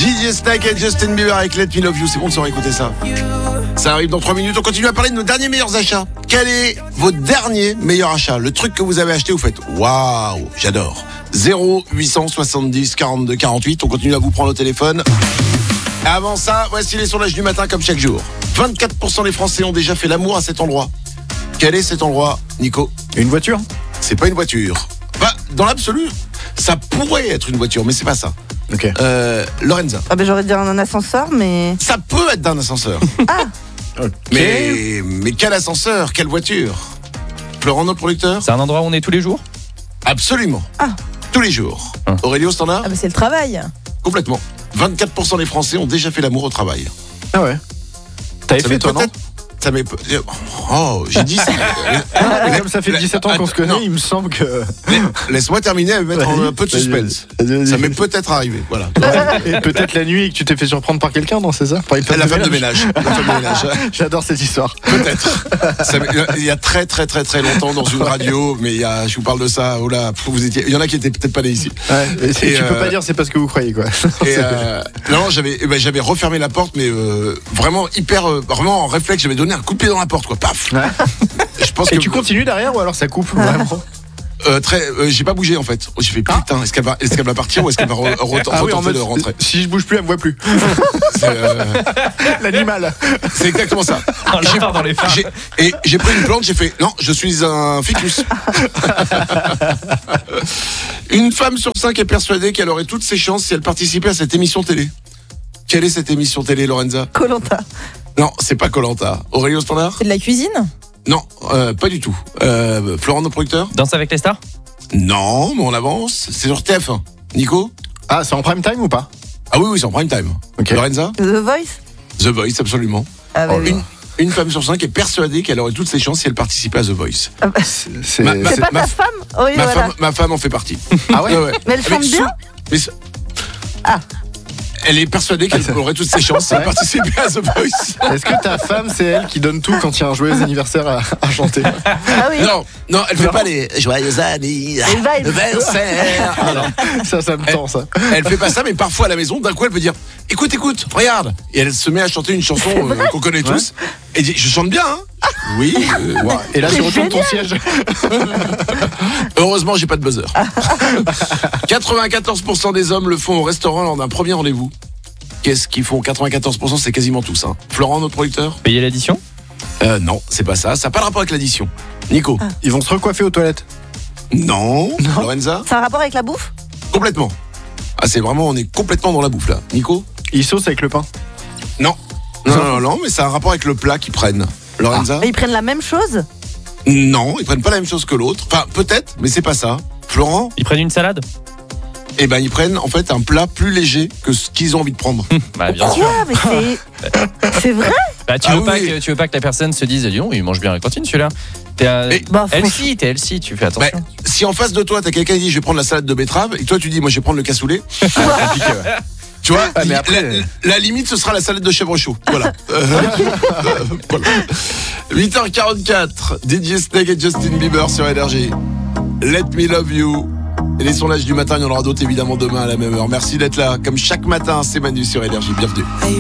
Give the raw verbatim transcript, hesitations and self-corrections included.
D J Snake et Justin Bieber avec Let Me Love You. C'est bon de se réécouter ça. Ça arrive dans trois minutes. On continue à parler de nos derniers meilleurs achats. Quel est votre dernier meilleur achat? Le truc que vous avez acheté, vous faites waouh, j'adore. zéro huit cent soixante-dix quarante-deux quarante-huit. On continue à vous prendre au téléphone. Avant ça, voici les sondages du matin comme chaque jour. vingt-quatre pour cent des Français ont déjà fait l'amour à cet endroit. Quel est cet endroit, Nico? Une voiture? C'est pas une voiture. Bah, dans l'absolu, ça pourrait être une voiture, mais c'est pas ça. Ok. Euh, Lorenza. Ah ben j'aurais dit un ascenseur, mais... Ça peut être d'un ascenseur. Ah, Ok. Mais, mais quel ascenseur? Quelle voiture? Florent, notre producteur? C'est un endroit où on est tous les jours? Absolument. Ah. Tous les jours. Ah. Aurélio, standard? ah ben c'est le travail. Complètement. vingt-quatre pour cent des Français ont déjà fait l'amour au travail. Ah ouais. T'avais Ça fait m'est toi, non? peut-être... Ça m'est... Oh, j'ai dit ça. Ah, mais comme ça fait La- dix-sept ans qu'on se connaît, non. il me semble que... Mais laisse-moi terminer à mettre Vas-y, un peu de vas-y, suspense. vas-y, vas-y. Ça m'est peut-être arrivé. Voilà. Et peut-être la nuit que tu t'es fait surprendre par quelqu'un, non, c'est ça? Par une La femme de ménage. La femme de ménage. J'adore cette histoire. Peut-être. Ça m'est- Il y a très très très très longtemps dans une radio, mais il y a, je vous parle de ça. Oh là, vous étiez, il y en a qui étaient peut-être pas nés ici. Ouais, et c'est- Et tu euh, peux pas dire c'est parce que vous croyez, quoi. Et euh, non, j'avais, eh ben, j'avais refermé la porte, mais euh, vraiment hyper, euh, vraiment en réflexe, j'avais donné un coup de pied dans la porte, quoi. Paf. Ouais. Je pense Et que tu continues derrière ou alors ça coupe vraiment? euh, très, euh, j'ai pas bougé en fait. J'ai fait putain, est-ce qu'elle va, est-ce qu'elle va partir ou est-ce qu'elle va re, re, Ah oui, en retenter mode, de rentrer? si je bouge plus, elle me voit plus. C'est, euh, L'animal. c'est exactement ça. Un lapin dans les phares. J'ai, et j'ai pris une plante, j'ai fait non, je suis un ficus. Une femme sur cinq est persuadée qu'elle aurait toutes ses chances si elle participait à cette émission télé. Quelle est cette émission télé, Lorenza? Koh-Lanta. Non, c'est pas Koh-Lanta. Aurélio Standard? C'est de la cuisine? Non, euh, pas du tout. Euh, Florent, notre producteur? Danse avec les stars? Non, mais on avance. C'est sur T F un. Nico? Ah, c'est en prime time ou pas? Ah oui, oui, c'est en prime time. Ok. Lorenza? The Voice? The Voice, absolument. Ah bah Oh oui. là. Une, une femme sur cinq est persuadée qu'elle aurait toutes ses chances si elle participait à The Voice. Ah bah, C'est... c'est- Ma- ma- c'est pas ma- ta femme? Oui, Ma, voilà. femme, ma femme en fait partie. Ah ouais? Mais elle chante sous- bien? mais sous- Ah. Elle est persuadée qu'elle Ah, ça- aurait toutes ses chances si elle Ouais. participait à The Voice. Est-ce que ta femme, c'est elle qui donne tout quand il y a un joyeux anniversaire à, à chanter? Ah oui. Non, non, elle fait Non. pas les joyeux anniversaire. Non, non. Ça, ça me tend, ça. Elle fait pas ça, mais parfois à la maison, d'un coup, elle peut dire écoute, écoute, regarde. Et elle se met à chanter une chanson euh, qu'on connaît tous. Et dit je chante bien, hein? Oui. euh, ouais. Et là, C'est tu retournes ton génial. siège. Heureusement, j'ai pas de buzzer. quatre-vingt-quatorze pour cent des hommes le font au restaurant lors d'un premier rendez-vous. Qu'est-ce qu'ils font? quatre-vingt-quatorze pour cent, c'est quasiment tous. Hein. Florent, notre producteur? Payer l'addition? euh, Non, c'est pas ça. Ça n'a pas de rapport avec l'addition. Nico? Ils vont se recoiffer aux toilettes. Non. Lorenza? C'est un rapport avec la bouffe? Complètement. Ah, c'est vraiment, on est complètement dans la bouffe là. Nico? Ils saucent avec le pain. Non. Non, non, non, non, mais ça a un rapport avec le plat qu'ils prennent. Lorenza? Et ils prennent la même chose? Non, ils prennent pas la même chose que l'autre. Enfin, peut-être, mais c'est pas ça. Florent? Ils prennent une salade? Eh ben, ils prennent en fait un plat plus léger que ce qu'ils ont envie de prendre. Bah bien sûr. Quoi? Mais c'est... C'est vrai? Bah, tu, Ah veux oui, pas oui. que, tu veux pas que la personne se dise dis donc, il mange bien à la cantine celui-là. T'es euh, Et- Bah, franchement. healthy, t'es healthy, tu fais Bah, attention. si en face de toi, t'as quelqu'un qui dit je vais prendre la salade de betterave, et toi tu dis moi je vais prendre le cassoulet, Compliqué, ouais. tu vois, Ah, mais li- après- la, la limite ce sera la salade de chèvre chaud. Voilà. Euh, euh, voilà. huit heures quarante-quatre, D J Snake et Justin Bieber sur Énergie. Let me love you. Et les sondages du matin, il y en aura d'autres évidemment demain à la même heure. Merci d'être là. Comme chaque matin, c'est Manu sur Énergie. Bienvenue.